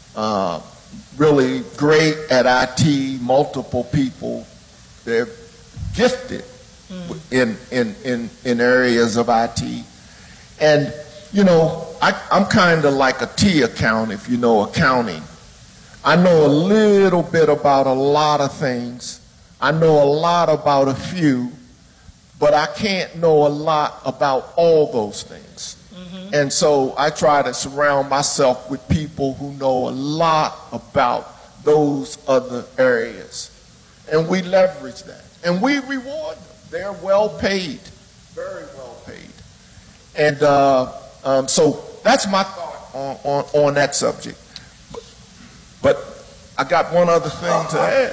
uh, really great at IT, multiple people. They're gifted in areas of IT. And, you know, I'm kind of like a T account, if you know accounting. I know a little bit about a lot of things. I know a lot about a few, but I can't know a lot about all those things. And so I try to surround myself with people who know a lot about those other areas. And we leverage that. And we reward them. They're well paid, very well paid. And so that's my thought on that subject. But I got one other thing to add.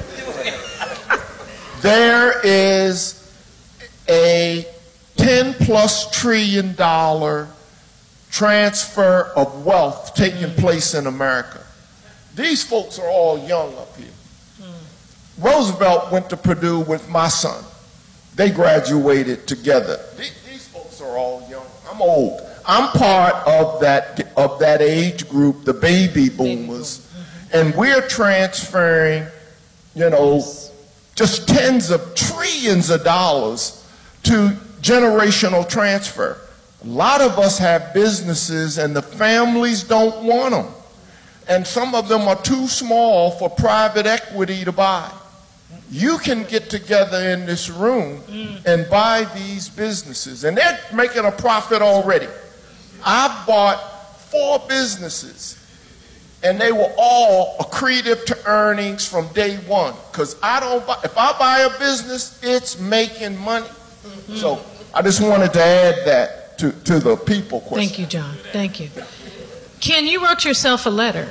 There is a $10+ trillion transfer of wealth taking place in America. These folks are all young up here. Roosevelt went to Purdue with my son. They graduated together. These folks are all young. I'm old. I'm part of that age group, the baby boomers, and we're transferring, you know, just tens of trillions of dollars to generational transfer. A lot of us have businesses and the families don't want them. And some of them are too small for private equity to buy. You can get together in this room and buy these businesses, and they're making a profit already. I bought 4 businesses, and they were all accretive to earnings from day one. Because if I buy a business, it's making money. So I just wanted to add that to the people question. Thank you, John. Thank you. Ken, you wrote yourself a letter.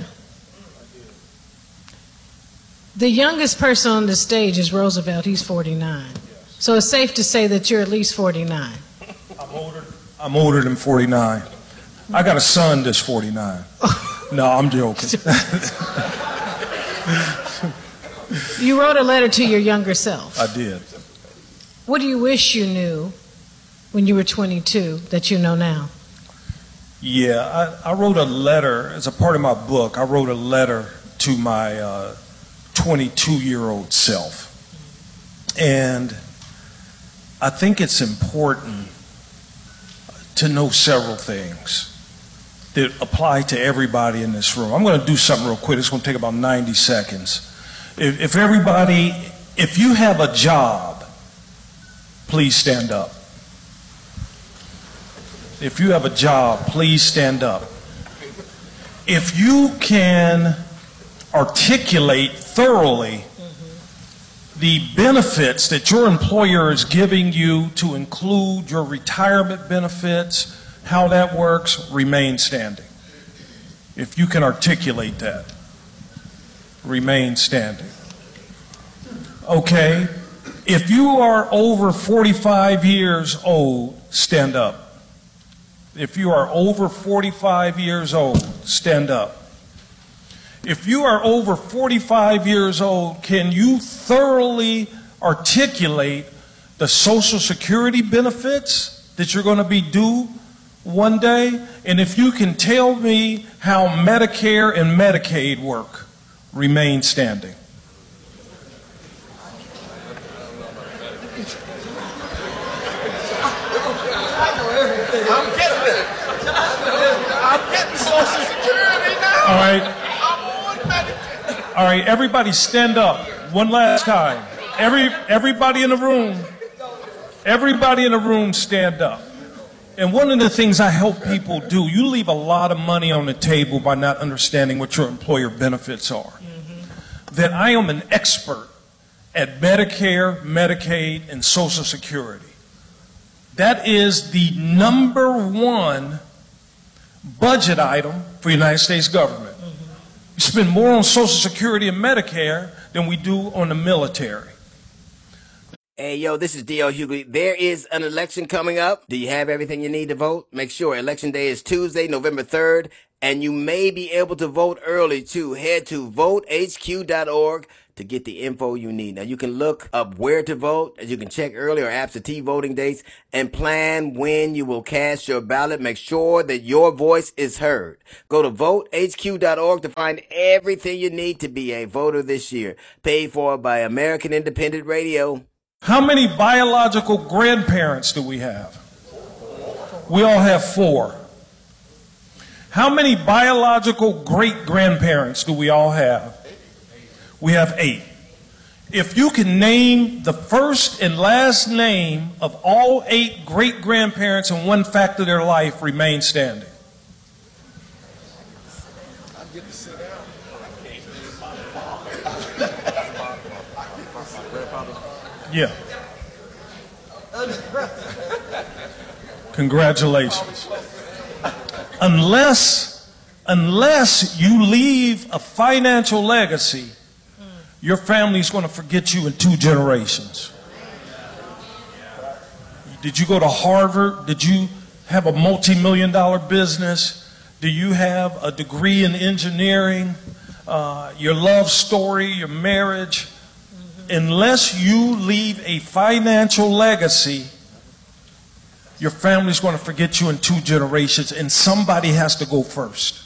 The youngest person on the stage is Roosevelt. He's 49. So it's safe to say that you're at least 49. I'm older than 49. I got a son that's 49. No, I'm joking. You wrote a letter to your younger self. I did. What do you wish you knew when you were 22 that you know now? Yeah, I wrote a letter as a part of my book. I wrote a letter to my 22-year-old self. And I think it's important to know several things that apply to everybody in this room. I'm going to do something real quick. It's going to take about 90 seconds. If you have a job, please stand up. If you have a job, please stand up. If you can articulate thoroughly the benefits that your employer is giving you, to include your retirement benefits, how that works, remain standing. If you can articulate that, remain standing. Okay, if you are over 45 years old, stand up. If you are over 45 years old, stand up. If you are over 45 years old, can you thoroughly articulate the Social Security benefits that you're going to be due one day? And if you can tell me how Medicare and Medicaid work, remain standing. I'm getting it. I'm getting Social Security now. All right. I'm on Medicare. All right, everybody stand up one last time. Everybody in the room stand up. And one of the things I help people do, you leave a lot of money on the table by not understanding what your employer benefits are. That I am an expert at Medicare, Medicaid, and Social Security. That is the #1 budget item for the United States government. We spend more on Social Security and Medicare than we do on the military. Hey, yo, this is D.L. Hughley. There is an election coming up. Do you have everything you need to vote? Make sure Election Day is Tuesday, November 3rd And you may be able to vote early too. Head to votehq.org to get the info you need. Now you can look up where to vote, as you can check early or absentee voting dates, and plan when you will cast your ballot. Make sure that your voice is heard. Go to votehq.org to find everything you need to be a voter this year. Paid for by American Independent Radio. How many biological grandparents do we have? We all have 4. How many biological great-grandparents do we all have? We have 8. If you can name the first and last name of all 8 great-grandparents and one fact of their life, remain standing. Yeah. Congratulations. Unless you leave a financial legacy, your family's going to forget you in 2 generations. Did you go to Harvard? Did you have a multi-million-dollar business? Do you have a degree in engineering? Your love story, your marriage? Unless you leave a financial legacy, your family's going to forget you in 2 generations, and somebody has to go first.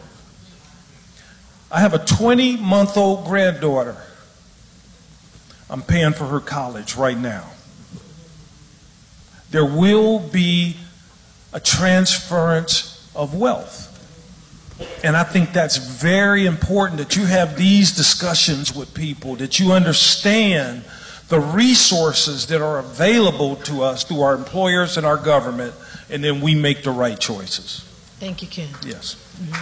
I have a 20-month-old granddaughter. I'm paying for her college right now. There will be a transference of wealth. And I think that's very important that you have these discussions with people, that you understand the resources that are available to us through our employers and our government, and then we make the right choices. Thank you, Ken. Yes.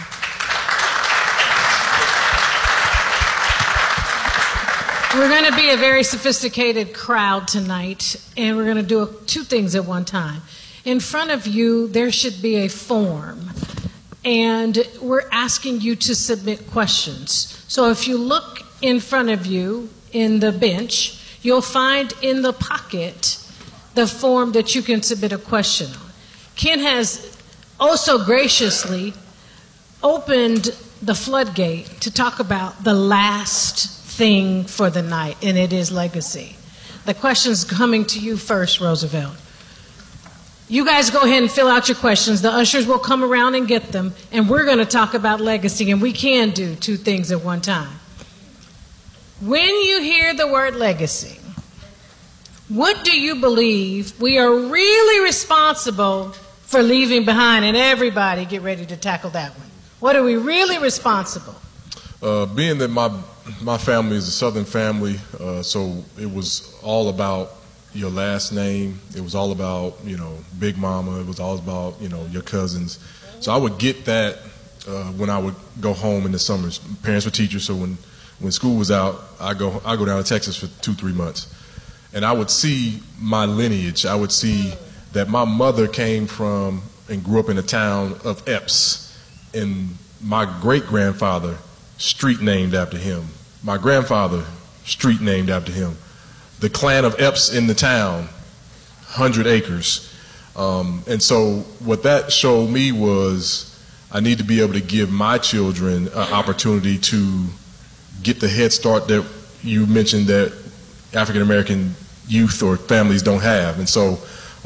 We're going to be a very sophisticated crowd tonight, and we're going to do 2 things at one time. In front of you, there should be a form, and we're asking you to submit questions. So if you look in front of you in the bench, you'll find in the pocket the form that you can submit a question on. Ken has also graciously opened the floodgate to talk about the last thing for the night, and it is legacy. The question's coming to you first, Roosevelt. You guys go ahead and fill out your questions. The ushers will come around and get them, and we're going to talk about legacy, and we can do 2 things at one time. When you hear the word legacy, what do you believe we are really responsible for leaving behind? And everybody get ready to tackle that one. What are we really responsible? Being that my family is a Southern family, so it was all about your last name. It was all about, Big Mama. It was all about, your cousins. So I would get that when I would go home in the summers. Parents were teachers, so when school was out, I go down to Texas for 2-3 months. And I would see my lineage. I would see that my mother came from and grew up in the town of Epps. And my great-grandfather, street named after him. My grandfather, street named after him. The clan of Epps in the town, 100 acres. And so what that showed me was I need to be able to give my children an opportunity to get the head start that you mentioned that African American youth or families don't have. And so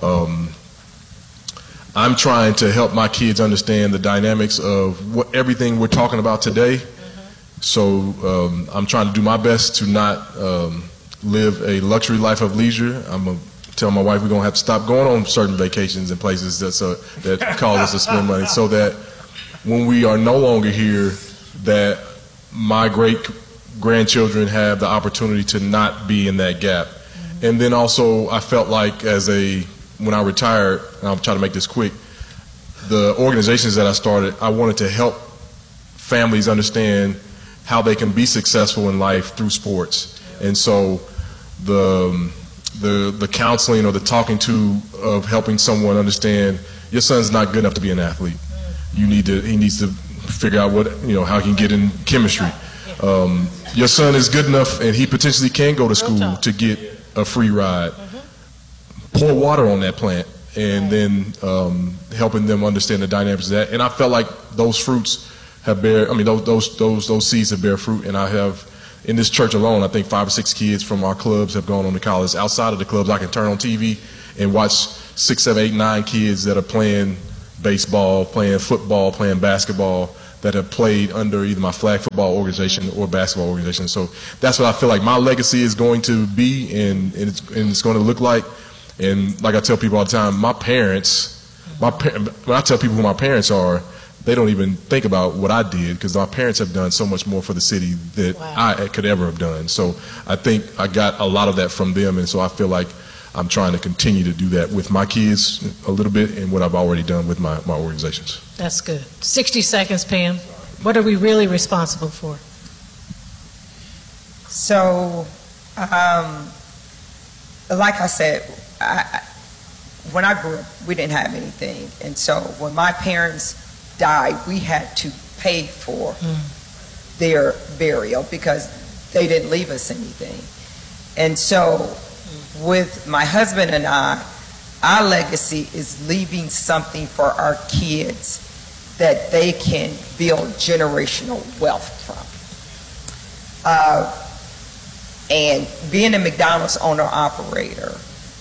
I'm trying to help my kids understand the dynamics of everything we're talking about today. So I'm trying to do my best to not live a luxury life of leisure. I'm going to tell my wife we're going to have to stop going on certain vacations and places that cause us to spend money, so that when we are no longer here, that my great-grandchildren have the opportunity to not be in that gap. And then also I felt like when I retired, and I'll try to make this quick, the organizations that I started, I wanted to help families understand how they can be successful in life through sports. And so the counseling or the talking to of helping someone understand your son's not good enough to be an athlete. He needs to figure out how he can get in chemistry. Your son is good enough and he potentially can go to school to get a free ride. Pour water on that plant, and then helping them understand the dynamics of that. And I felt like those fruits have bear. I mean, those seeds have bear fruit, and I have. In this church alone, I think 5 or 6 kids from our clubs have gone on to college. Outside of the clubs, I can turn on TV and watch 6, 7, 8, 9 kids that are playing baseball, playing football, playing basketball, that have played under either my flag football organization or basketball organization. So that's what I feel like my legacy is going to be, and it's going to look like. And like I tell people all the time, when I tell people who my parents are, they don't even think about what I did, because my parents have done so much more for the city that I could ever have done. So I think I got a lot of that from them, and so I feel like I'm trying to continue to do that with my kids a little bit, and what I've already done with my organizations. That's good. 60 seconds, Pam. What are we really responsible for? So, like I said, when I grew up, we didn't have anything. And so when my parents died, we had to pay for their burial because they didn't leave us anything. And so with my husband and I, our legacy is leaving something for our kids that they can build generational wealth from. And being a McDonald's owner-operator,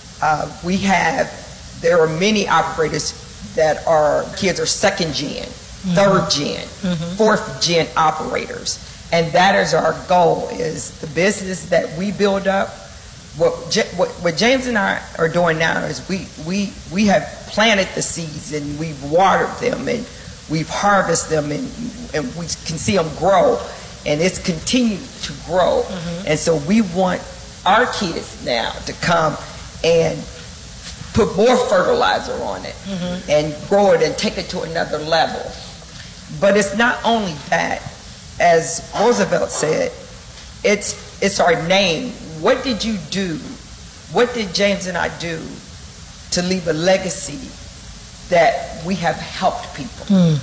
there are many operators that kids are second gen, third gen, fourth gen operators. And that is our goal, is the business that we build up. What James and I are doing now is we have planted the seeds, and we've watered them, and we've harvested them, and we can see them grow, and it's continued to grow. And so we want our kids now to come and put more fertilizer on it and grow it and take it to another level. But it's not only that. As Roosevelt said, it's our name. What did you do? What did James and I do to leave a legacy that we have helped people?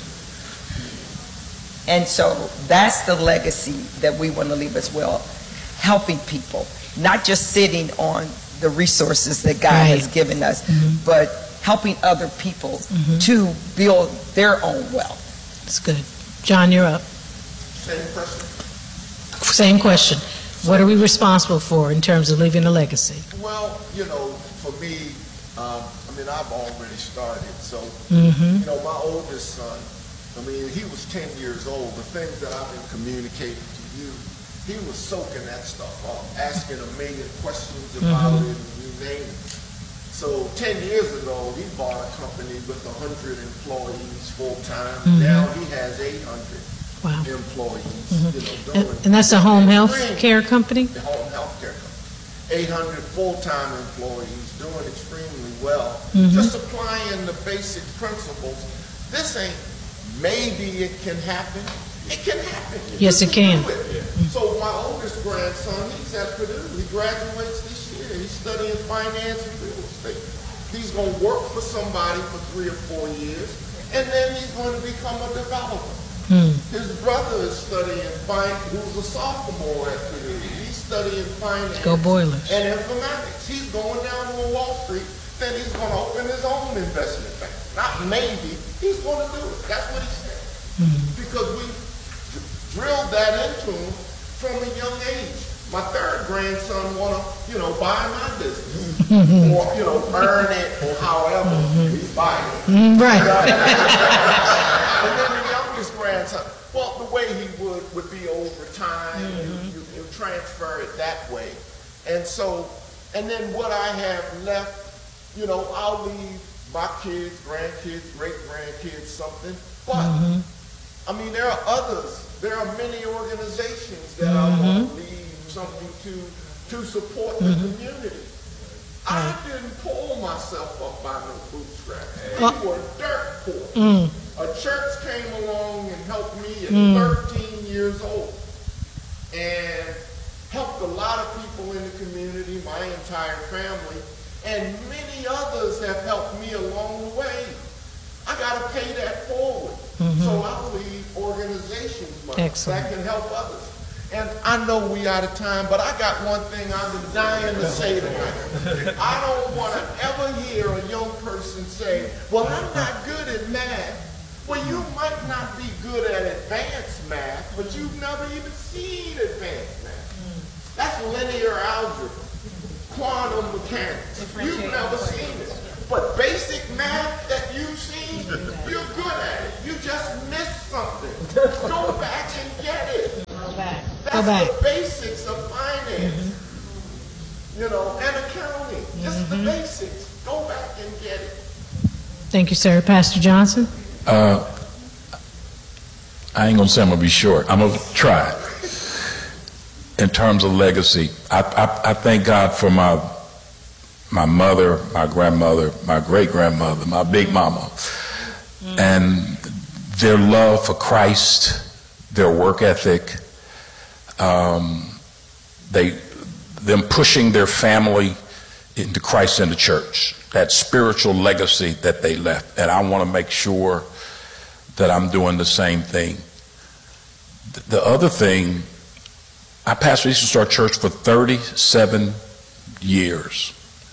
And so that's the legacy that we want to leave as well, helping people, not just sitting on the resources that God has given us, but helping other people to build their own wealth. That's good. John, you're up. Same question. Same question. What are we responsible for in terms of leaving a legacy? Well, for me, I've already started. So, my oldest son, he was 10 years old. The things that I've been communicating to you, he was soaking that stuff up, asking a million questions about it, and you name it. So 10 years ago, he bought a company with 100 employees full-time. Now he has 800. Employees, and that's a home health care company? The home health care company. 800 full-time employees, doing extremely well. Just applying the basic principles. This ain't maybe it can happen. It can happen. Yes, it can. So my oldest grandson, he's at Purdue. He graduates this year. He's studying finance and real estate. He's going to work for somebody for 3 or 4 years, and then he's going to become a developer. His brother is studying finance, who's a sophomore at Purdue. He's studying finance Go Boilers. and informatics. He's going down to Wall Street, then he's going to open his own investment bank. Not maybe, he's going to do it. That's what he said. Because we drilled that into him from a young age. My third grandson want to, buy my business. Or, earn it, or however he's buying it. Right. And then the youngest grandson, well, the way he would be over time, you transfer it that way. And so, and then what I have left, I'll leave my kids, grandkids, great-grandkids, something. But, there are others. There are many organizations that I want to leave something to support the community. I didn't pull myself up by no bootstraps. They were dirt poor. A church came along and helped me at 13 years old and helped a lot of people in the community, my entire family, and many others have helped me along the way. I got to pay that forward. So I leave organizations money that can help others. And I know we out of time, but I got one thing I've been dying to say tonight. I don't want to ever hear a young person say, well, I'm not good at math. Well, you might not be good at advanced math, but you've never even seen advanced math. That's linear algebra, quantum mechanics. You've never seen it. But basic math that you've seen, you're good at it. You just missed something. Go back and get it. That's the basics of finance, you know, and accounting. Just the basics. Go back and get it. Thank you, sir. Pastor Johnson? I ain't gonna say I'm gonna be short. I'm gonna try. In terms of legacy, I thank God for my mother, my grandmother, my great-grandmother, my big mama, and their love for Christ, their work ethic, them pushing their family into Christ and the church, that spiritual legacy that they left. And I want to make sure that I'm doing the same thing. The other thing, I pastored Eastern Star Church for 37 years.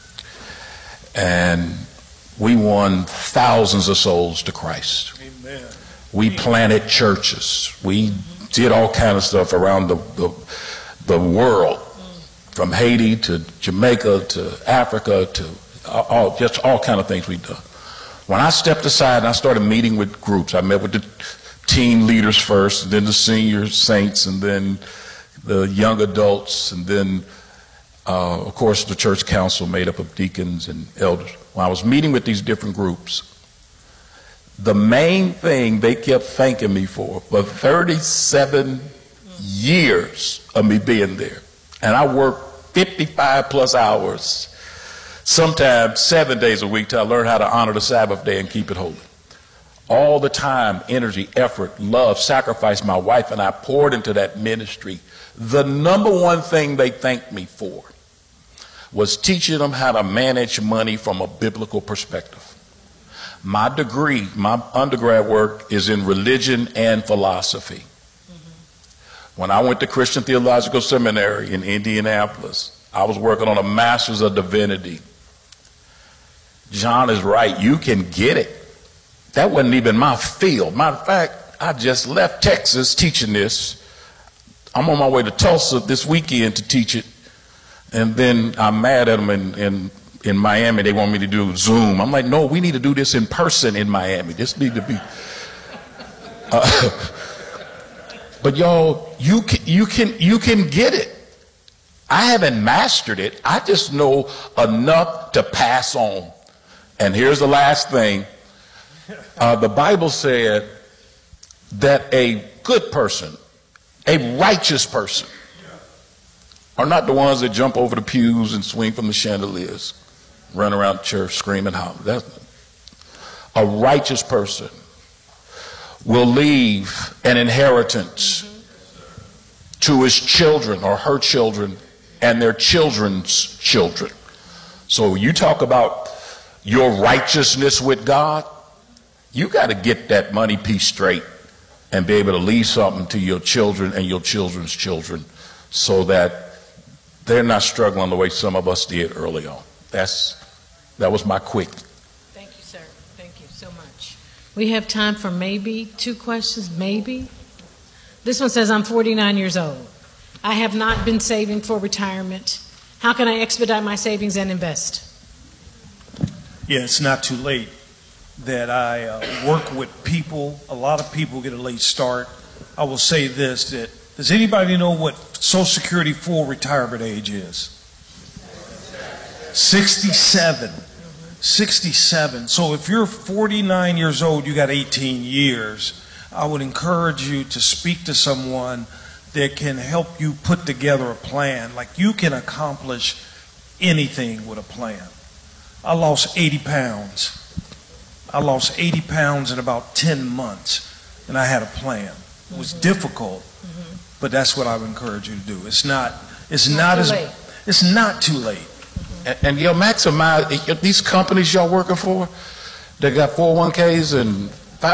And we won thousands of souls to Christ. Amen. We planted churches. We did all kinds of stuff around the world, from Haiti to Jamaica to Africa to all kind of things we've done. When I stepped aside and I started meeting with groups, I met with the teen leaders first, and then the senior saints, and then the young adults, and then of course the church council made up of deacons and elders. When I was meeting with these different groups, the main thing they kept thanking me for 37 years of me being there, and I worked 55 plus hours, sometimes 7 days a week, till I learned how to honor the Sabbath day and keep it holy. All the time, energy, effort, love, sacrifice my wife and I poured into that ministry. The number one thing they thanked me for was teaching them how to manage money from a biblical perspective. My degree, my undergrad work is in religion and philosophy. When I went to Christian Theological Seminary in Indianapolis, I was working on a Master's of Divinity. John is right, you can get it. That wasn't even my field. Matter of fact, I just left Texas teaching this. I'm on my way to Tulsa this weekend to teach it. And then I'm mad at them in Miami. They want me to do Zoom. I'm like, no, we need to do this in person in Miami. This need to be. But y'all, you can get it. I haven't mastered it. I just know enough to pass on. And here's the last thing. The Bible said that a good person, a righteous person, are not the ones that jump over the pews and swing from the chandeliers, run around church screaming, holler. A righteous person will leave an inheritance to his children or her children and their children's children. So you talk about your righteousness with God, you got to get that money piece straight and be able to leave something to your children and your children's children so that they're not struggling the way some of us did early on. That was my quick. Thank you, sir. Thank you so much. We have time for maybe 2 questions, maybe. This one says, I'm 49 years old. I have not been saving for retirement. How can I expedite my savings and invest? Yeah, it's not too late. That I work with people. A lot of people get a late start. I will say this, that does anybody know what Social Security full retirement age is? 67. 67. So if you're 49 years old, you got 18 years. I would encourage you to speak to someone that can help you put together a plan. Like, you can accomplish anything with a plan. I lost 80 pounds. I lost 80 pounds in about 10 months, and I had a plan. It was difficult, but that's what I would encourage you to do. It's not too late. And you'll maximize these companies y'all working for. They got 401ks and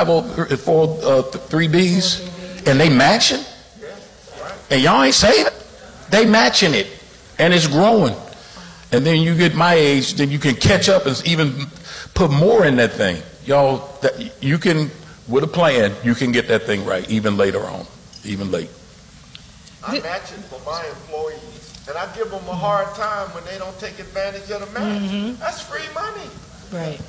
503Bs, and they matching. And y'all ain't saving. They matching it, and it's growing. And then you get my age, then you can catch up and even put more in that thing. Y'all, you can with a plan, you can get that thing right, even later on, even late. I match it for my employees, and I give them a hard time when they don't take advantage of the match. That's free money. Right.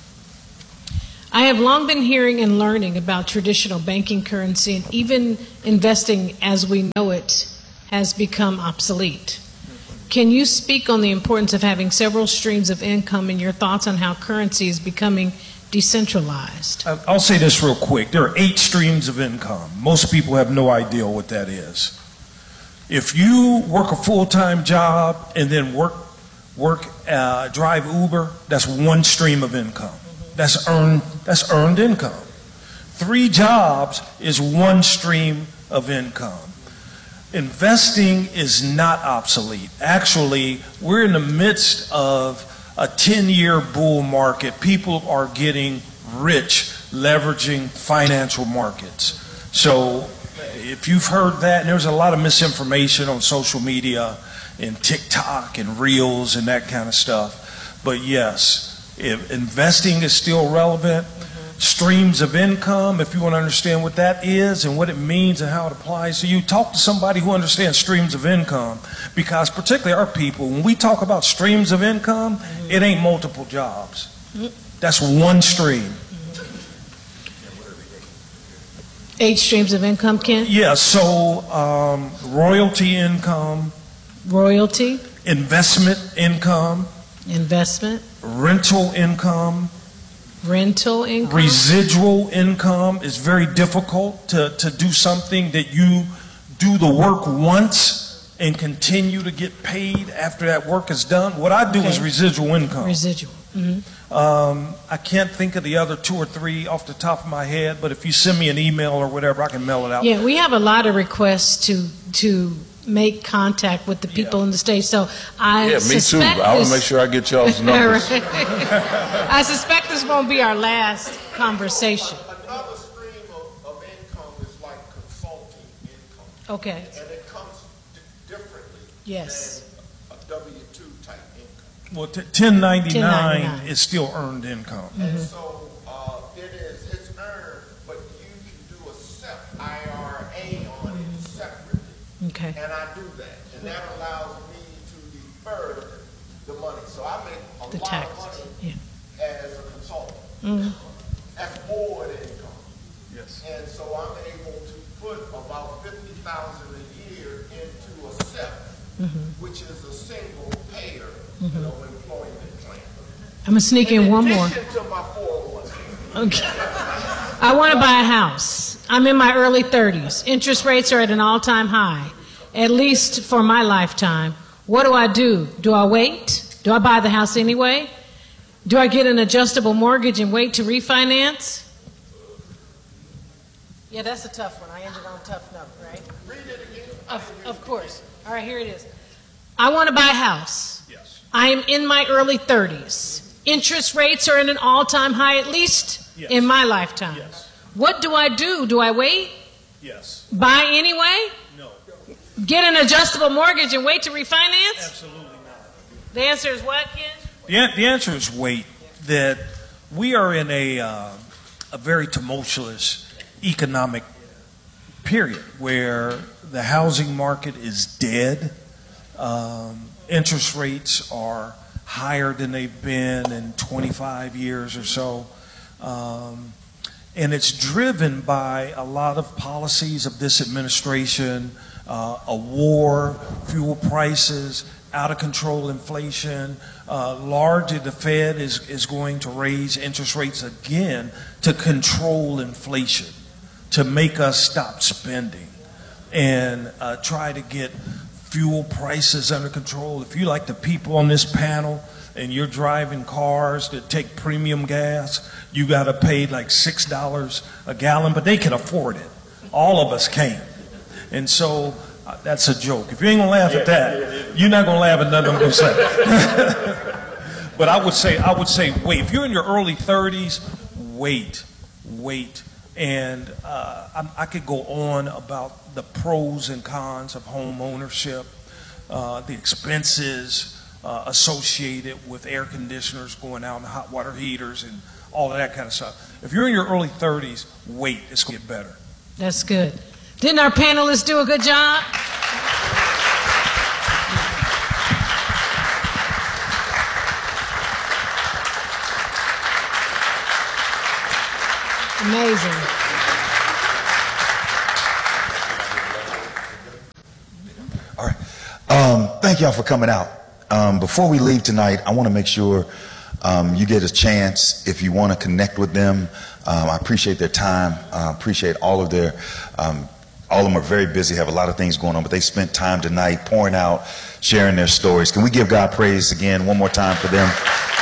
I have long been hearing and learning about traditional banking currency, and even investing as we know it has become obsolete. Can you speak on the importance of having several streams of income and your thoughts on how currency is becoming decentralized? I'll say this real quick. There are 8 streams of income. Most people have no idea what that is. If you work a full-time job and then drive Uber, that's one stream of income. That's earned income. 3 jobs is one stream of income. Investing is not obsolete. Actually, we're in the midst of a 10-year bull market. People are getting rich leveraging financial markets. So if you've heard that, and there's a lot of misinformation on social media and TikTok and Reels and that kind of stuff. But yes, if investing is still relevant. Streams of income, if you want to understand what that is and what it means and how it applies to you, talk to somebody who understands streams of income, because particularly our people, when we talk about streams of income, it ain't multiple jobs. That's one stream. 8 streams of income, Ken? Yeah, so royalty income. Royalty? Investment income. Investment? Rental income. Rental income? Residual income is very difficult to do something that you do the work once and continue to get paid after that work is done. What I do is residual income. Residual. I can't think of the other 2 or 3 off the top of my head, but if you send me an email or whatever, I can mail it out. Yeah, we have a lot of requests to make contact with the people in the state. So me too. I want to make sure I get y'all's numbers. I suspect this won't be our last conversation. Another stream of income is like consulting income. Okay. And it comes differently Yes. than a W-2 type income. Well, 1099 1099 is still earned income. And so it's earned, but you can do a SEP IRA on it separately. Okay. And I do that. And that allows me to defer the money. So I make a lot tax. of money Yeah. as a consultant. That's board income. Yes. And so I'm able to put about $50,000 a year into a SEP, which is a single payer employment plan. I'm going to sneak in one more. In addition to my 401k. Okay. I want to buy a house. I'm in my early 30s. Interest rates are at an all-time high, at least for my lifetime. What do I do? Do I wait? Do I buy the house anyway? Do I get an adjustable mortgage and wait to refinance? Yeah, that's a tough one. I ended on a tough note, right? Read it again. Of course. All right, here it is. I want to buy a house. Yes. I am in my early 30s. Interest rates are at an all-time high, at least in my lifetime. Yes. What do I do? Do I wait? Yes. Buy anyway? No. Get an adjustable mortgage and wait to refinance? Absolutely not. The answer is what, Ken? The answer is wait. That we are in a very tumultuous economic period where the housing market is dead. Interest rates are higher than they've been in 25 years or so. And it's driven by a lot of policies of this administration, a war, fuel prices, out of control inflation. Largely the Fed is going to raise interest rates again to control inflation, to make us stop spending and try to get fuel prices under control. If you like the people on this panel and you're driving cars that take premium gas, you got to pay like $6 a gallon, but they can afford it. All of us can't. And so that's a joke. If you ain't gonna laugh at that, you're not gonna laugh at nothing I'm gonna say. But I would say wait. If you're in your early 30s, wait. And I could go on about the pros and cons of home ownership, the expenses associated with air conditioners going out and hot water heaters and all of that kind of stuff. If you're in your early 30s, wait, it's going to get better. That's good. Didn't our panelists do a good job? Amazing. All right. Thank y'all for coming out. Before we leave tonight, I want to make sure you get a chance, if you want to connect with them. I appreciate their time. I appreciate all of their, all of them are very busy, have a lot of things going on, but they spent time tonight pouring out, sharing their stories. Can we give God praise again one more time for them?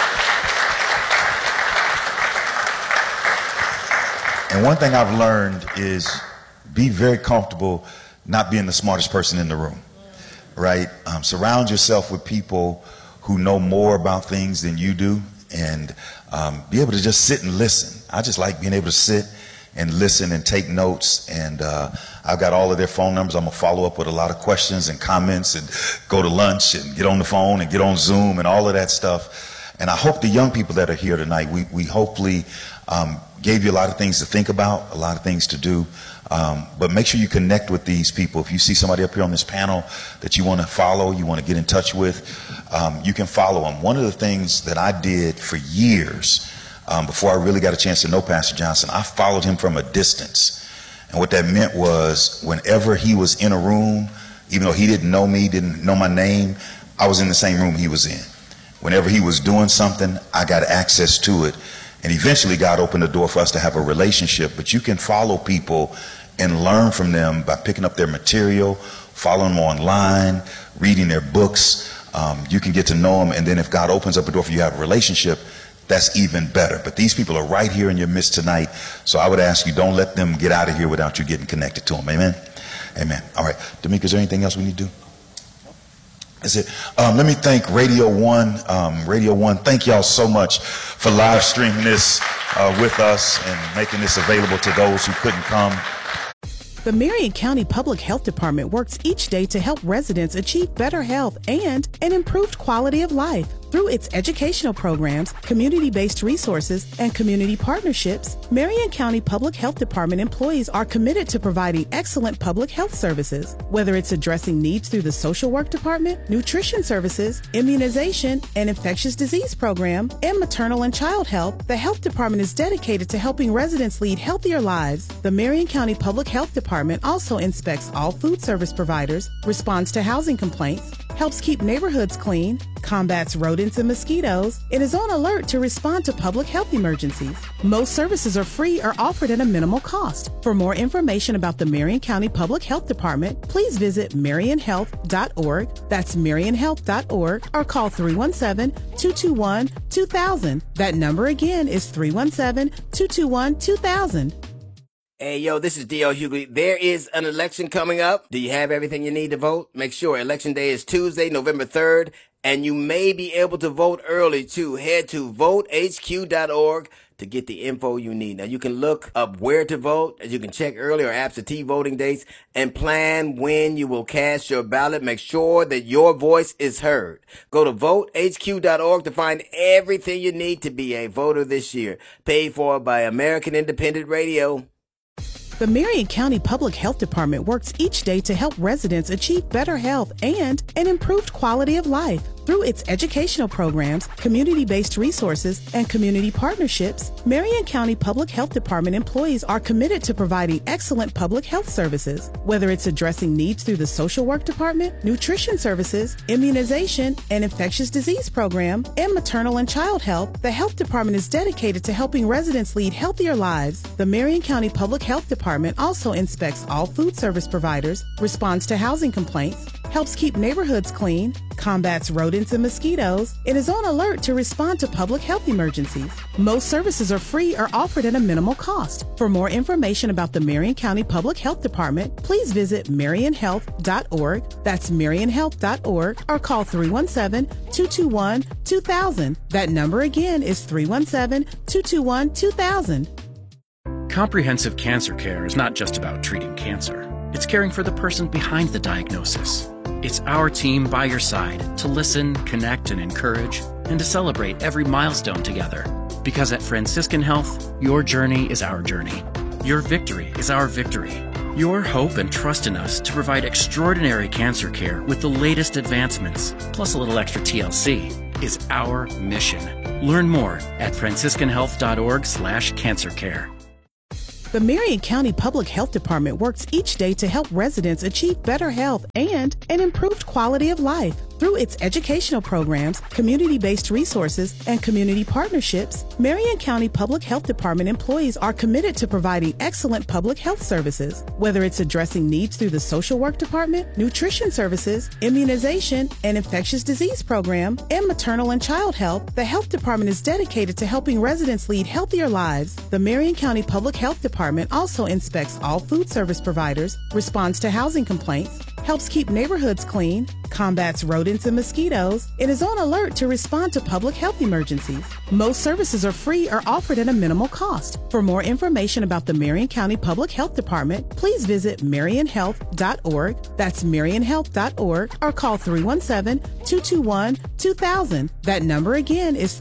And one thing I've learned is be very comfortable not being the smartest person in the room, right? Surround yourself with people who know more about things than you do, and be able to just sit and listen. I just like being able to sit and listen and take notes, and I've got all of their phone numbers. I'm gonna follow up with a lot of questions and comments and go to lunch and get on the phone and get on Zoom and all of that stuff. And I hope the young people that are here tonight, we hopefully gave you a lot of things to think about, a lot of things to do. But make sure you connect with these people. If you see somebody up here on this panel that you want to follow, you want to get in touch with, you can follow them. One of the things that I did for years, before I really got a chance to know Pastor Johnson, I followed him from a distance. And what that meant was whenever he was in a room, even though he didn't know me, didn't know my name, I was in the same room he was in. Whenever he was doing something, I got access to it. And eventually God opened the door for us to have a relationship. But you can follow people and learn from them by picking up their material, following them online, reading their books. You can get to know them. And then if God opens up a door for you to have a relationship, that's even better. But these people are right here in your midst tonight. So I would ask you, don't let them get out of here without you getting connected to them. Amen? Amen. All right. D'Amica, is there anything else we need to do? That's it. Let me thank Radio 1. Radio 1, thank y'all so much for live streaming this with us and making this available to those who couldn't come. The Marion County Public Health Department works each day to help residents achieve better health and an improved quality of life. Through its educational programs, community-based resources, and community partnerships, Marion County Public Health Department employees are committed to providing excellent public health services. Whether it's addressing needs through the social work department, nutrition services, immunization, and infectious disease program, and maternal and child health, the health department is dedicated to helping residents lead healthier lives. The Marion County Public Health Department also inspects all food service providers, responds to housing complaints, helps keep neighborhoods clean, combats rodents and mosquitoes, and is on alert to respond to public health emergencies. Most services are free or offered at a minimal cost. For more information about the Marion County Public Health Department, please visit marionhealth.org. That's marionhealth.org, or call 317-221-2000. That number again is 317-221-2000. Hey, yo, this is D.L. Hughley. There is an election coming up. Do you have everything you need to vote? Make sure Election Day is Tuesday, November 3rd, and you may be able to vote early, too. Head to votehq.org to get the info you need. Now, you can look up where to vote, as you can check early or absentee voting dates, and plan when you will cast your ballot. Make sure that your voice is heard. Go to votehq.org to find everything you need to be a voter this year. Paid for by American Independent Radio. The Marion County Public Health Department works each day to help residents achieve better health and an improved quality of life. Through its educational programs, community-based resources, and community partnerships, Marion County Public Health Department employees are committed to providing excellent public health services. Whether it's addressing needs through the social work department, nutrition services, immunization, and infectious disease program, and maternal and child health, the health department is dedicated to helping residents lead healthier lives. The Marion County Public Health Department also inspects all food service providers, responds to housing complaints, helps keep neighborhoods clean, combats rodents and mosquitoes, and is on alert to respond to public health emergencies. Most services are free or offered at a minimal cost. For more information about the Marion County Public Health Department, please visit marionhealth.org. That's marionhealth.org, or call 317-221-2000. That number again is 317-221-2000. Comprehensive cancer care is not just about treating cancer. It's caring for the person behind the diagnosis. It's our team by your side to listen, connect, and encourage, and to celebrate every milestone together. Because at Franciscan Health, your journey is our journey. Your victory is our victory. Your hope and trust in us to provide extraordinary cancer care with the latest advancements, plus a little extra TLC, is our mission. Learn more at franciscanhealth.org/cancercare. The Marion County Public Health Department works each day to help residents achieve better health and an improved quality of life. Through its educational programs, community-based resources, and community partnerships, Marion County Public Health Department employees are committed to providing excellent public health services. Whether it's addressing needs through the social work department, nutrition services, immunization, and infectious disease program, and maternal and child health, the health department is dedicated to helping residents lead healthier lives. The Marion County Public Health Department also inspects all food service providers, responds to housing complaints, helps keep neighborhoods clean, combats rodents and mosquitoes, and is on alert to respond to public health emergencies. Most services are free or offered at a minimal cost. For more information about the Marion County Public Health Department, please visit marionhealth.org, that's marionhealth.org, or call 317-221-2000. That number again is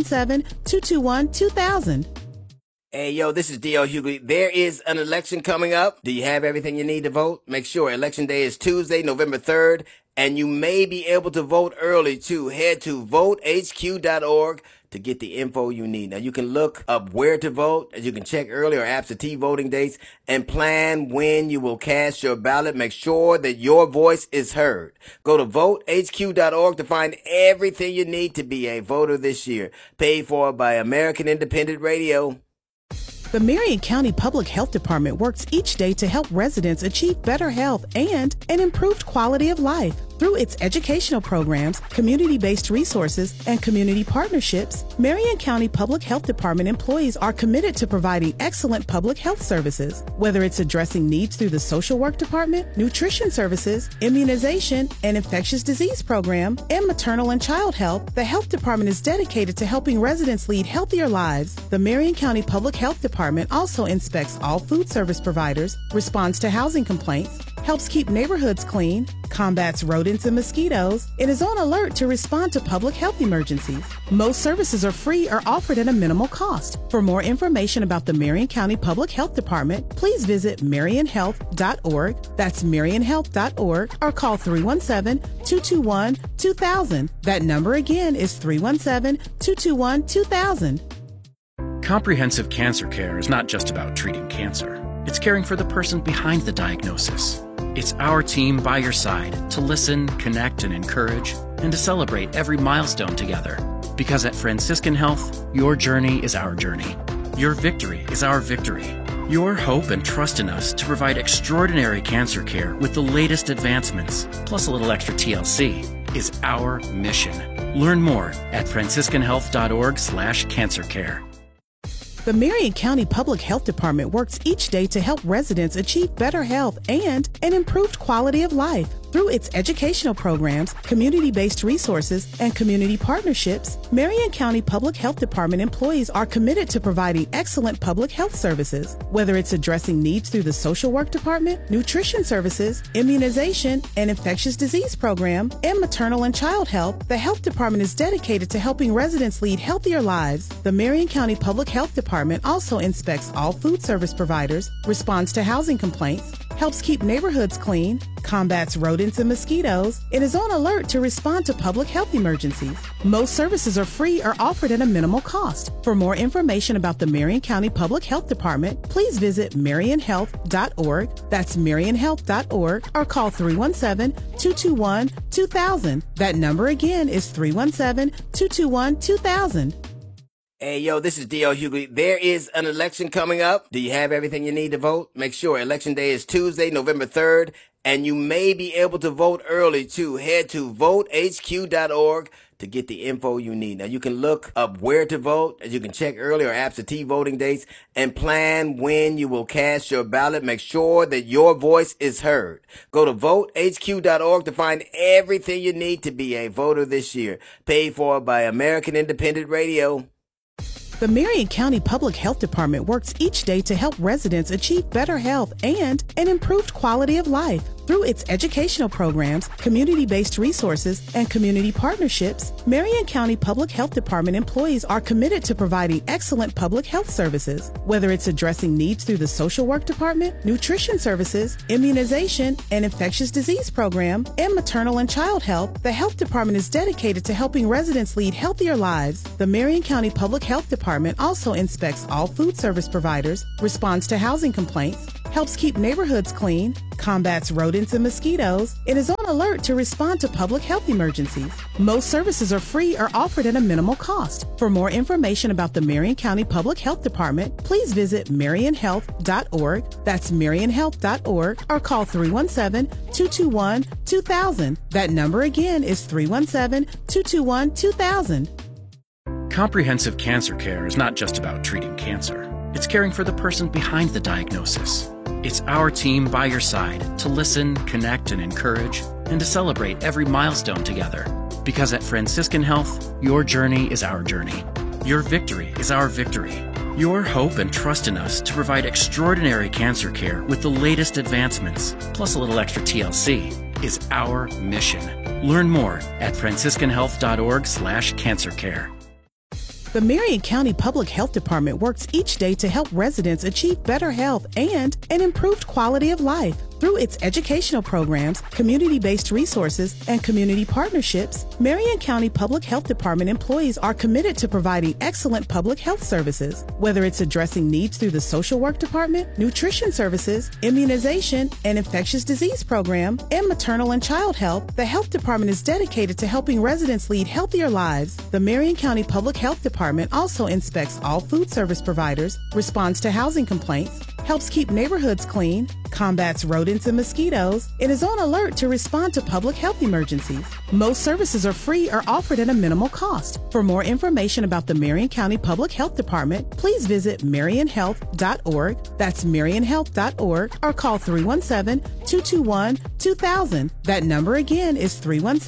317-221-2000. Hey, yo, this is D.L. Hughley. There is an election coming up. Do you have everything you need to vote? Make sure Election Day is Tuesday, November 3rd, and you may be able to vote early, too. Head to votehq.org to get the info you need. Now, you can look up where to vote, as you can check early or absentee voting dates, and plan when you will cast your ballot. Make sure that your voice is heard. Go to votehq.org to find everything you need to be a voter this year. Paid for by American Independent Radio. The Marion County Public Health Department works each day to help residents achieve better health and an improved quality of life. Through its educational programs, community-based resources, and community partnerships, Marion County Public Health Department employees are committed to providing excellent public health services. Whether it's addressing needs through the social work department, nutrition services, immunization, and infectious disease program, and maternal and child health, the health department is dedicated to helping residents lead healthier lives. The Marion County Public Health Department also inspects all food service providers, responds to housing complaints, helps keep neighborhoods clean, combats rodents and mosquitoes, and is on alert to respond to public health emergencies. Most services are free or offered at a minimal cost. For more information about the Marion County Public Health Department, please visit marionhealth.org, that's marionhealth.org, or call 317-221-2000. That number again is 317-221-2000. Comprehensive cancer care is not just about treating cancer. It's caring for the person behind the diagnosis. It's our team by your side to listen, connect, and encourage, and to celebrate every milestone together. Because at Franciscan Health, your journey is our journey. Your victory is our victory. Your hope and trust in us to provide extraordinary cancer care with the latest advancements, plus a little extra TLC, is our mission. Learn more at franciscanhealth.org/cancercare. The Marion County Public Health Department works each day to help residents achieve better health and an improved quality of life. Through its educational programs, community-based resources, and community partnerships, Marion County Public Health Department employees are committed to providing excellent public health services. Whether it's addressing needs through the social work department, nutrition services, immunization, and infectious disease program, and maternal and child health, the health department is dedicated to helping residents lead healthier lives. The Marion County Public Health Department also inspects all food service providers, responds to housing complaints, helps keep neighborhoods clean, combats rodents and mosquitoes, and is on alert to respond to public health emergencies. Most services are free or offered at a minimal cost. For more information about the Marion County Public Health Department, please visit marionhealth.org, that's marionhealth.org, or call 317-221-2000. That number again is 317-221-2000. Hey, yo, this is D.L. Hughley. There is an election coming up. Do you have everything you need to vote? Make sure Election Day is Tuesday, November 3rd, and you may be able to vote early, too. Head to votehq.org to get the info you need. Now, you can look up where to vote, as you can check early or absentee voting dates, and plan when you will cast your ballot. Make sure that your voice is heard. Go to votehq.org to find everything you need to be a voter this year. Paid for by American Independent Radio. The Marion County Public Health Department works each day to help residents achieve better health and an improved quality of life. Through its educational programs, community-based resources, and community partnerships, Marion County Public Health Department employees are committed to providing excellent public health services. Whether it's addressing needs through the social work department, nutrition services, immunization, and infectious disease program, and maternal and child health, the health department is dedicated to helping residents lead healthier lives. The Marion County Public Health Department also inspects all food service providers, responds to housing complaints, helps keep neighborhoods clean, combats rodents and mosquitoes, and is on alert to respond to public health emergencies. Most services are free or offered at a minimal cost. For more information about the Marion County Public Health Department, please visit marionhealth.org, that's marionhealth.org, or call 317-221-2000. That number again is 317-221-2000. Comprehensive cancer care is not just about treating cancer. It's caring for the person behind the diagnosis. It's our team by your side to listen, connect, and encourage, and to celebrate every milestone together. Because at Franciscan Health, your journey is our journey. Your victory is our victory. Your hope and trust in us to provide extraordinary cancer care with the latest advancements, plus a little extra TLC, is our mission. Learn more at franciscanhealth.org/cancercare. The Marion County Public Health Department works each day to help residents achieve better health and an improved quality of life. Through its educational programs, community-based resources, and community partnerships, Marion County Public Health Department employees are committed to providing excellent public health services. Whether it's addressing needs through the social work department, nutrition services, immunization, and infectious disease program, and maternal and child health, the health department is dedicated to helping residents lead healthier lives. The Marion County Public Health Department also inspects all food service providers, responds to housing complaints, helps keep neighborhoods clean, combats rodents and mosquitoes, and is on alert to respond to public health emergencies. Most services are free or offered at a minimal cost. For more information about the Marion County Public Health Department, please visit marionhealth.org, that's marionhealth.org, or call 317-221-2000. That number again is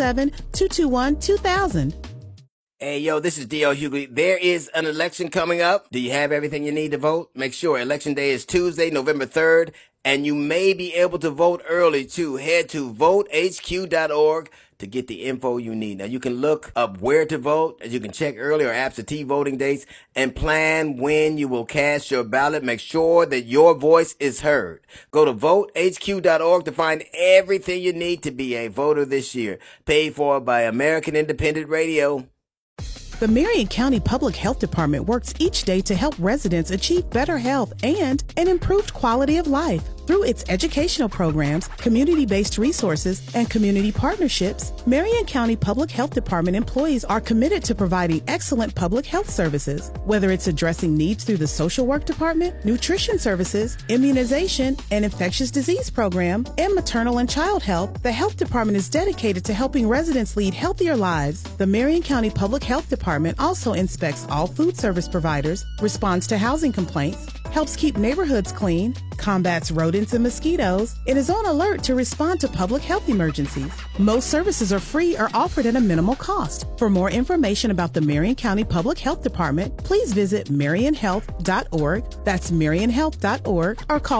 317-221-2000. Hey, yo, this is D.L. Hughley. There is an election coming up. Do you have everything you need to vote? Make sure Election Day is Tuesday, November 3rd, and you may be able to vote early, too. Head to votehq.org to get the info you need. Now, you can look up where to vote, as you can check early or absentee voting dates, and plan when you will cast your ballot. Make sure that your voice is heard. Go to votehq.org to find everything you need to be a voter this year. Paid for by American Independent Radio. The Marion County Public Health Department works each day to help residents achieve better health and an improved quality of life. Through its educational programs, community-based resources, and community partnerships, Marion County Public Health Department employees are committed to providing excellent public health services. Whether it's addressing needs through the social work department, nutrition services, immunization, and infectious disease program, and maternal and child health, the health department is dedicated to helping residents lead healthier lives. The Marion County Public Health Department also inspects all food service providers, responds to housing complaints, helps keep neighborhoods clean, combats rodents and mosquitoes, and is on alert to respond to public health emergencies. Most services are free or offered at a minimal cost. For more information about the Marion County Public Health Department, please visit marionhealth.org, that's marionhealth.org, or call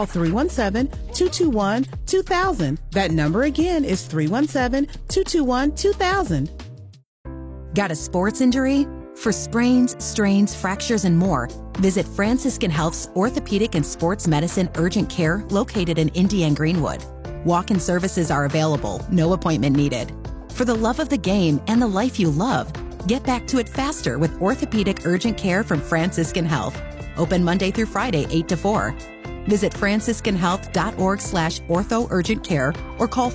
317-221-2000. That number again is 317-221-2000. Got a sports injury? For sprains, strains, fractures, and more, visit Franciscan Health's Orthopedic and Sports Medicine Urgent Care located in Indiana Greenwood. Walk-in services are available, no appointment needed. For the love of the game and the life you love, get back to it faster with Orthopedic Urgent Care from Franciscan Health. Open Monday through Friday, 8 to 4. Visit franciscanhealth.org/ortho-urgent-care or call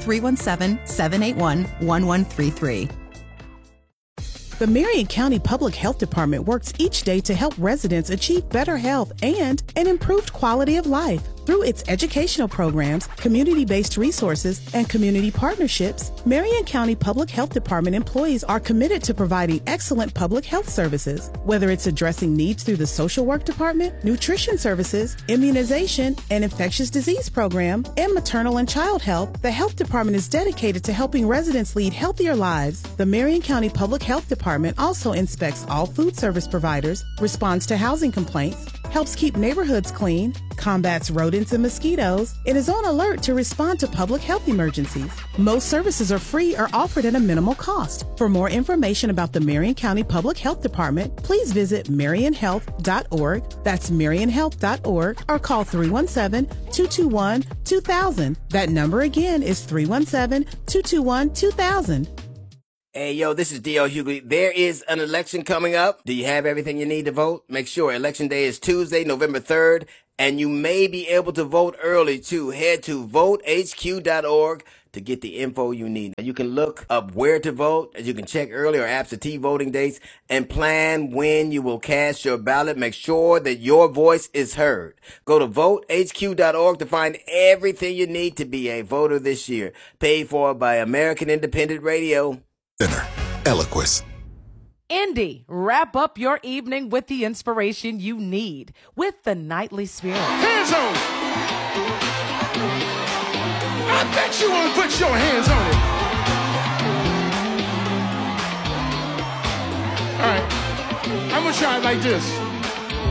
317-781-1133. The Marion County Public Health Department works each day to help residents achieve better health and an improved quality of life. Through its educational programs, community-based resources, and community partnerships, Marion County Public Health Department employees are committed to providing excellent public health services. Whether it's addressing needs through the social work department, nutrition services, immunization, and infectious disease program, and maternal and child health, the health department is dedicated to helping residents lead healthier lives. The Marion County Public Health Department also inspects all food service providers, responds to housing complaints, helps keep neighborhoods clean, combats rodents rodents and mosquitoes, and is on alert to respond to public health emergencies. Most services are free or offered at a minimal cost. For more information about the Marion County Public Health Department, please visit marionhealth.org. That's marionhealth.org, or call 317-221-2000. That number again is 317-221-2000. Hey, yo, this is D.L. Hughley. There is an election coming up. Do you have everything you need to vote? Make sure Election Day is Tuesday, November 3rd, and you may be able to vote early, too. Head to votehq.org to get the info you need. You can look up where to vote, as you can check early or absentee voting dates, and plan when you will cast your ballot. Make sure that your voice is heard. Go to votehq.org to find everything you need to be a voter this year. Paid for by American Independent Radio. Center, Eloquist. Indy, wrap up your evening with the inspiration you need with the Nightly Spirit. Hands on! I bet you won't put your hands on it. All right, I'm gonna try it like this.